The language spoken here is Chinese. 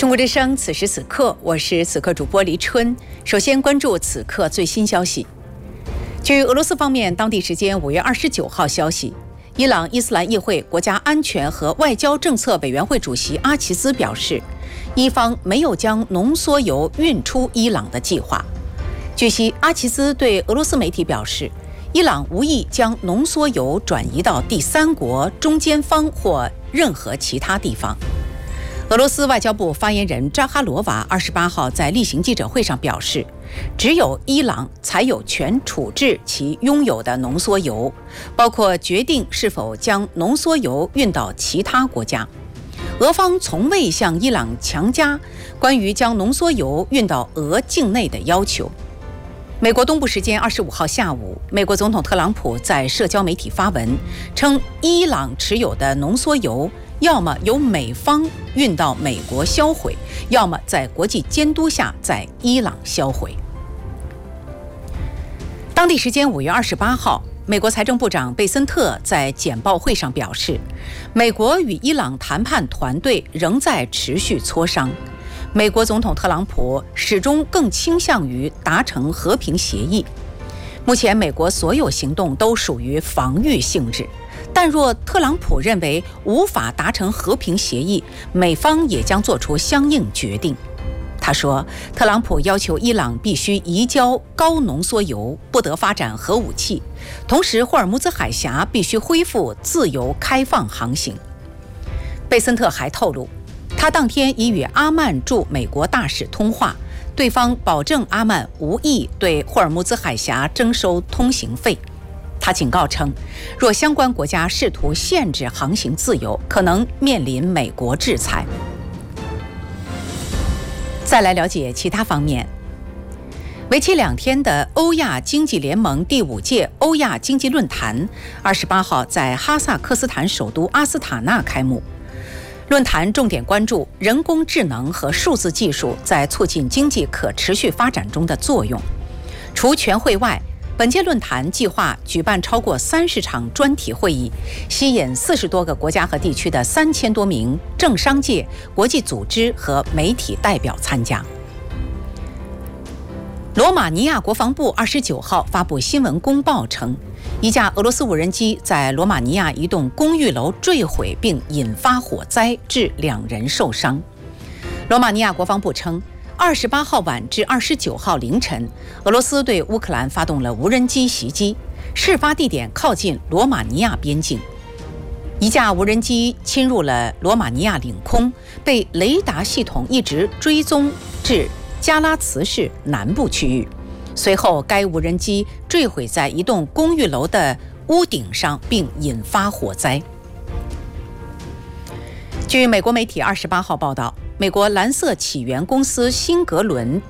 中国之声，此时此刻，我是此刻主播黎春。首先关注此刻最新消息。据俄罗斯方面当地时间5月29号消息，伊朗伊斯兰议会国家安全和外交政策委员会主席阿齐兹表示，伊方没有将浓缩铀运出伊朗的计划。据悉，阿齐兹对俄罗斯媒体表示，伊朗无意将浓缩铀转移到第三国、中间方或任何其他地方。俄罗斯外交部发言人扎哈罗娃28号在例行记者会上表示，只有伊朗才有权处置其拥有的浓缩铀，包括决定是否将浓缩铀运到其他国家。俄方从未向伊朗强加关于将浓缩铀运到俄境内的要求。美国东部时间25号下午，美国总统特朗普在社交媒体发文称，伊朗持有的浓缩铀要么由美方运到美国销毁，要么在国际监督下在伊朗销毁。当地时间5月28号，美国财政部长贝森特在简报会上表示，美国与伊朗谈判团队仍在持续磋商。美国总统特朗普始终更倾向于达成和平协议。目前，美国所有行动都属于防御性质。但若特朗普认为无法达成和平协议，美方也将做出相应决定。他说，特朗普要求伊朗必须移交高浓缩铀，不得发展核武器，同时霍尔木兹海峡必须恢复自由开放航行。贝森特还透露，他当天已与阿曼驻美国大使通话，对方保证阿曼无意对霍尔木兹海峡征收通行费。他警告称，若相关国家试图限制航行自由，可能面临美国制裁。再来了解其他方面。为期2天的欧亚经济联盟第5届欧亚经济论坛28号在哈萨克斯坦首都阿斯塔纳开幕。论坛重点关注人工智能和数字技术在促进经济可持续发展中的作用。除全会外，本届论坛计划举办超过30场专题会议，吸引40多个国家和地区的3000多名政商界、国际组织和媒体代表参加。罗马尼亚国防部29号发布新闻公报称，一架俄罗斯无人机在罗马尼亚一栋公寓楼坠毁并引发火灾，致2人受伤。罗马尼亚国防部称，28号晚至29号凌晨，俄罗斯对乌克兰发动了无人机袭击，事发地点靠近罗马尼亚边境。一架无人机侵入了罗马尼亚领空，被雷达系统一直追踪至加拉茨市南部区域。随后，该无人机坠毁在一栋公寓楼的屋顶上，并引发火灾。据美国媒体28号报道，美国蓝色起源公司辛格伦